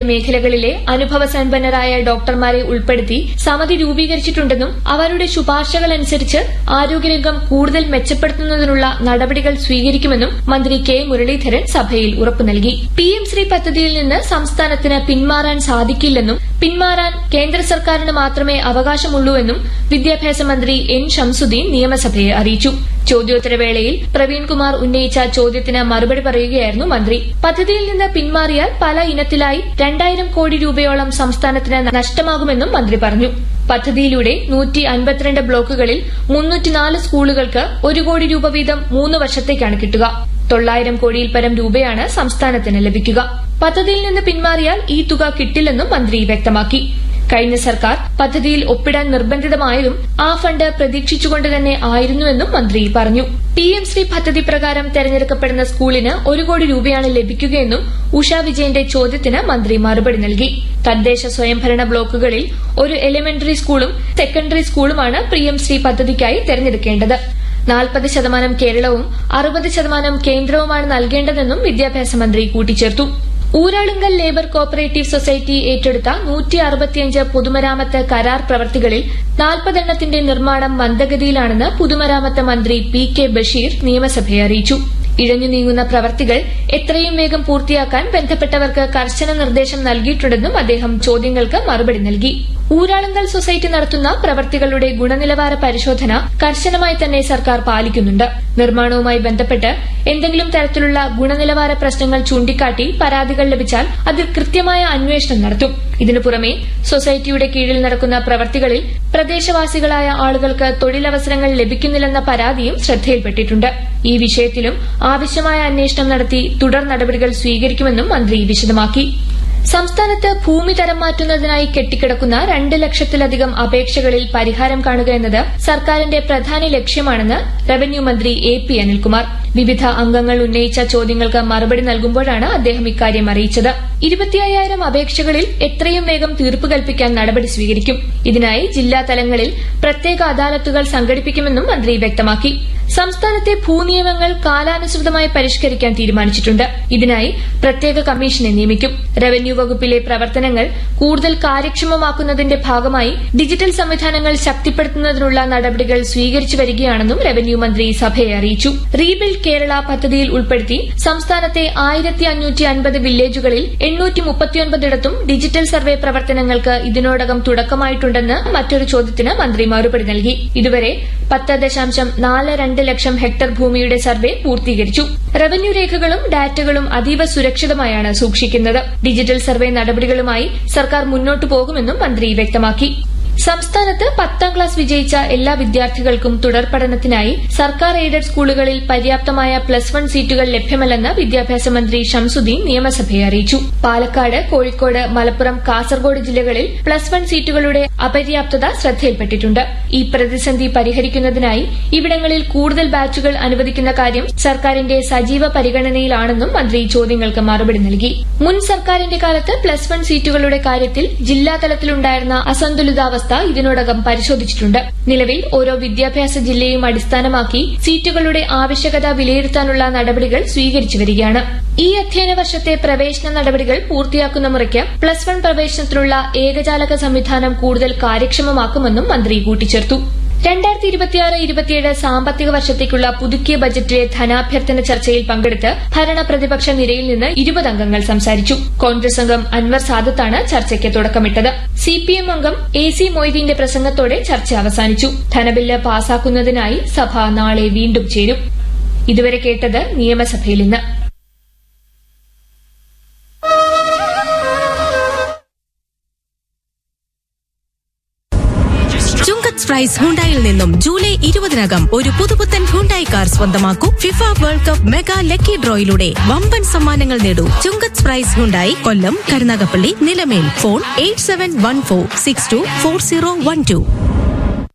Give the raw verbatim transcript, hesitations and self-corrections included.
മേഖലകളിലെ അനുഭവസമ്പന്നരായ ഡോക്ടർമാരെ ഉൾപ്പെടുത്തി സമിതി രൂപീകരിച്ചിട്ടുണ്ടെന്നും അവരുടെ ശുപാർശകളനുസരിച്ച് ആരോഗ്യരംഗം കൂടുതൽ മെച്ചപ്പെടുത്തുന്നതിനുള്ള നടപടികൾ സ്വീകരിക്കുമെന്നും മന്ത്രി കെ മുരളീധരൻ സഭയിൽ ഉറപ്പു നൽകി. പിഎം ശ്രീ പദ്ധതിയിൽ നിന്ന് സംസ്ഥാനത്തിന് പിന്മാറാൻ സാധിക്കില്ലെന്നും പിന്മാറാൻ കേന്ദ്ര സർക്കാരിന് മാത്രമേ അവകാശമുള്ളൂവെന്നും വിദ്യാഭ്യാസ മന്ത്രി എൻ ശംസുദ്ദീൻ നിയമസഭയെ അറിയിച്ചു. ചോദ്യോത്തരവേളയിൽ പ്രവീൺകുമാർ ഉന്നയിച്ച ചോദ്യത്തിന് മറുപടി പറയുകയായിരുന്നു മന്ത്രി. പദ്ധതിയിൽ നിന്ന് പിന്മാറിയാൽ പല ഇനത്തിലായി രണ്ടായിരം കോടി രൂപയോളം സംസ്ഥാനത്തിന് നഷ്ടമാകുമെന്നും മന്ത്രി പറഞ്ഞു. പദ്ധതിയിലൂടെ നൂറ്റി അൻപത്തിരണ്ട് ബ്ലോക്കുകളിൽ മുന്നൂറ്റിനാല് സ്കൂളുകൾക്ക് ഒരു കോടി രൂപ വീതം മൂന്ന് വർഷത്തേക്കാണ് കിട്ടുക. തൊള്ളായിരം കോടിയിൽ പരം രൂപയാണ് സംസ്ഥാനത്തിന് ലഭിക്കുക. പദ്ധതിയിൽ നിന്ന് പിന്മാറിയാൽ ഈ തുക കിട്ടില്ലെന്നും മന്ത്രി വ്യക്തമാക്കി. കഴിഞ്ഞ സർക്കാർ പദ്ധതിയിൽ ഒപ്പിടാൻ നിർബന്ധിതമായതും ആ ഫണ്ട് പ്രതീക്ഷിച്ചുകൊണ്ട് തന്നെ ആയിരുന്നുവെന്നും മന്ത്രി പറഞ്ഞു. പിഎം ശ്രീ പദ്ധതി പ്രകാരം തെരഞ്ഞെടുക്കപ്പെടുന്ന സ്കൂളിന് ഒരു കോടി രൂപയാണ് ലഭിക്കുകയെന്നും ഉഷ വിജയന്റെ ചോദ്യത്തിന് മന്ത്രി മറുപടി നൽകി. തദ്ദേശ സ്വയംഭരണ ബ്ലോക്കുകളിൽ ഒരു എലിമെന്ററി സ്കൂളും സെക്കൻഡറി സ്കൂളുമാണ് പിഎം ശ്രീ പദ്ധതിക്കായി തെരഞ്ഞെടുക്കേണ്ടത്. നാൽപ്പത് ശതമാനം കേരളവും അറുപത് ശതമാനം കേന്ദ്രവുമാണ് നൽകേണ്ടതെന്നും വിദ്യാഭ്യാസ മന്ത്രി കൂട്ടിച്ചേർത്തു. ഊരാളുങ്കൽ ലേബർ കോഓപ്പറേറ്റീവ് സൊസൈറ്റി ഏറ്റെടുത്ത നൂറ്റി അറുപത്തിയഞ്ച് പൊതുമരാമത്ത് കരാർ പ്രവൃത്തികളിൽ നാൽപ്പതെണ്ണത്തിന്റെ നിർമ്മാണം മന്ദഗതിയിലാണെന്ന് പൊതുമരാമത്ത് മന്ത്രി പി കെ ബഷീർ നിയമസഭയെ അറിയിച്ചു. ഇഴഞ്ഞു നീങ്ങുന്ന പ്രവൃത്തികൾ എത്രയും വേഗം പൂർത്തിയാക്കാൻ ബന്ധപ്പെട്ടവർക്ക് കർശന നിർദ്ദേശം നൽകിയിട്ടുണ്ടെന്നും അദ്ദേഹം ചോദ്യങ്ങൾക്ക് മറുപടി നൽകി. ഊരാളുങ്കൽ സൊസൈറ്റി നടത്തുന്ന പ്രവൃത്തികളുടെ ഗുണനിലവാര പരിശോധന കർശനമായി തന്നെ സർക്കാർ പാലിക്കുന്നുണ്ട്. നിർമ്മാണവുമായി ബന്ധപ്പെട്ട് എന്തെങ്കിലും തരത്തിലുള്ള ഗുണനിലവാര പ്രശ്നങ്ങൾ ചൂണ്ടിക്കാട്ടി പരാതികൾ ലഭിച്ചാൽ അതിൽ കൃത്യമായ അന്വേഷണം നടത്തും. ഇതിനു പുറമെ സൊസൈറ്റിയുടെ കീഴിൽ നടക്കുന്ന പ്രവൃത്തികളിൽ പ്രദേശവാസികളായ ആളുകൾക്ക് തൊഴിലവസരങ്ങൾ ലഭിക്കുന്നില്ലെന്ന പരാതിയും ശ്രദ്ധയിൽപ്പെട്ടിട്ടുണ്ട്. ഈ വിഷയത്തിലും ആവശ്യമായ അന്വേഷണം നടത്തി തുടർ നടപടികൾ സ്വീകരിക്കുമെന്നും മന്ത്രി വിശദമാക്കി. സംസ്ഥാനത്ത് ഭൂമി തരം മാറ്റുന്നതിനായി കെട്ടിക്കിടക്കുന്ന രണ്ട് ലക്ഷത്തിലധികം അപേക്ഷകളിൽ പരിഹാരം കാണുക എന്നത് സർക്കാരിന്റെ പ്രധാന ലക്ഷ്യമാണെന്ന് റവന്യൂ മന്ത്രി എ പി അനിൽകുമാർ വിവിധ അംഗങ്ങൾ ഉന്നയിച്ച ചോദ്യങ്ങൾക്ക് മറുപടി നൽകുമ്പോഴാണ് അദ്ദേഹം ഇക്കാര്യം അറിയിച്ചത്. ഇരുപത്തിയ്യായിരം അപേക്ഷകളിൽ എത്രയും വേഗം തീർപ്പ് കൽപ്പിക്കാൻ നടപടി സ്വീകരിക്കും. ഇതിനായി ജില്ലാ തലങ്ങളിൽ പ്രത്യേക അദാലത്തുകൾ സംഘടിപ്പിക്കുമെന്നും മന്ത്രി വ്യക്തമാക്കി. സംസ്ഥാനത്തെ ഭൂനിയമങ്ങൾ കാലാനുസൃതമായി പരിഷ്കരിക്കാൻ തീരുമാനിച്ചിട്ടുണ്ട്. ഇതിനായി പ്രത്യേക കമ്മീഷനെ നിയമിക്കും. റവന്യൂ വകുപ്പിലെ പ്രവർത്തനങ്ങൾ കൂടുതൽ കാര്യക്ഷമമാക്കുന്നതിന്റെ ഭാഗമായി ഡിജിറ്റൽ സംവിധാനങ്ങൾ ശക്തിപ്പെടുത്തുന്നതിനുള്ള നടപടികൾ സ്വീകരിച്ചു വരികയാണെന്നും റവന്യൂ മന്ത്രി സഭയെ അറിയിച്ചു. റീബിൽഡ് കേരള പദ്ധതിയിൽ ഉൾപ്പെടുത്തി സംസ്ഥാനത്തെ ആയിരത്തി അഞ്ഞൂറ്റി അൻപത് വില്ലേജുകളിൽ എണ്ണൂറ്റി മുപ്പത്തിയൊൻപതിടത്തും ഡിജിറ്റൽ സർവേ പ്രവർത്തനങ്ങൾക്ക് ഇതിനോടകം തുടക്കമായിട്ടുണ്ടെന്ന് മറ്റൊരു ചോദ്യത്തിന് മന്ത്രി മറുപടി നൽകി. ഇതുവരെ പത്ത് ദശാംശം നാല് രണ്ട് ലക്ഷം ഹെക്ടർ ഭൂമിയുടെ സർവേ പൂർത്തീകരിച്ചു. റവന്യൂ രേഖകളും ഡാറ്റകളും അതീവ സുരക്ഷിതമായാണ് സൂക്ഷിക്കുന്നത്. ഡിജിറ്റൽ സർവേ നടപടികളുമായി സർക്കാർ മുന്നോട്ടു പോകുമെന്നും മന്ത്രി വ്യക്തമാക്കി. സംസ്ഥാനത്ത് പത്താം ക്ലാസ് വിജയിച്ച എല്ലാ വിദ്യാർത്ഥികൾക്കും തുടർ പഠനത്തിനായി സർക്കാർ എയ്ഡഡ് സ്കൂളുകളിൽ പര്യാപ്തമായ പ്ലസ് വൺ സീറ്റുകൾ ലഭ്യമല്ലെന്ന് വിദ്യാഭ്യാസ മന്ത്രി ശംസുദ്ദീൻ നിയമസഭയെ അറിയിച്ചു. പാലക്കാട്, കോഴിക്കോട്, മലപ്പുറം, കാസർഗോഡ് ജില്ലകളിൽ പ്ലസ് വൺ സീറ്റുകളുടെ അപര്യാപ്തത ശ്രദ്ധയിൽപ്പെട്ടിട്ടുണ്ട്. ഈ പ്രതിസന്ധി പരിഹരിക്കുന്നതിനായി ഇവിടങ്ങളിൽ കൂടുതൽ ബാച്ചുകൾ അനുവദിക്കുന്ന കാര്യം സർക്കാരിന്റെ സജീവ പരിഗണനയിലാണെന്നും മന്ത്രി ചോദ്യങ്ങൾക്ക് മറുപടി നൽകി. മുൻ സർക്കാരിന്റെ കാലത്ത് പ്ലസ് വൺ സീറ്റുകളുടെ കാര്യത്തിൽ ജില്ലാതലത്തിലുണ്ടായിരുന്ന അസന്തുലിതാവസ്ഥ ഇതിനോടകം പരിശോധിച്ചിട്ടുണ്ട്. നിലവിൽ ഓരോ വിദ്യാഭ്യാസ ജില്ലയും അടിസ്ഥാനമാക്കി സീറ്റുകളുടെ ആവശ്യകത വിലയിരുത്താനുള്ള നടപടികൾ സ്വീകരിച്ചു വരികയാണ്. ഈ അധ്യയന വർഷത്തെ പ്രവേശന നടപടികൾ പൂർത്തിയാക്കുന്ന മുറയ്ക്ക് പ്ലസ് വൺ പ്രവേശനത്തിനുള്ള ഏകജാലക സംവിധാനം കൂടുതൽ കാര്യക്ഷമമാക്കുമെന്നും മന്ത്രി കൂട്ടിച്ചേർത്തു. രണ്ടായിരത്തി ഇരുപത്തിയാറ് ഇരുപത്തിയേഴ് സാമ്പത്തിക വർഷത്തേക്കുള്ള പുതുക്കിയ ബജറ്റിലെ ധനാഭ്യർത്ഥന ചർച്ചയിൽ പങ്കെടുത്ത് ഭരണ പ്രതിപക്ഷ നിരയിൽ നിന്ന് ഇരുപത് അംഗങ്ങൾ സംസാരിച്ചു. കോൺഗ്രസ് അംഗം അൻവർ സാദത്താണ് ചർച്ചയ്ക്ക് തുടക്കമിട്ടത്. സിപിഎം അംഗം എ സി മൊയ്തീന്റെ പ്രസംഗത്തോടെ ചർച്ച അവസാനിച്ചു. ധനബില്ല് പാസാക്കുന്നതിനായി സഭ നാളെ വീണ്ടും ചേരും. ഇതുവരെ കേട്ടത് നിയമസഭയിൽ ഇന്ന്. പ്രൈസ് ഹുണ്ടായിൽ നിന്നും ജൂലൈ ഇരുപതിനകം ഒരു പുതുപുത്തൻ ഹുണ്ടായി കാർ സ്വന്തമാക്കൂ. FIFA world cup mega lucky ഡ്രോയിലൂടെ വമ്പൻ സമ്മാനങ്ങൾ നേടൂ. ചുങ്കത്ത് price Hyundai, Kollam, Karunagappally, Nilamel. Phone eight seven one four six to four zero one two.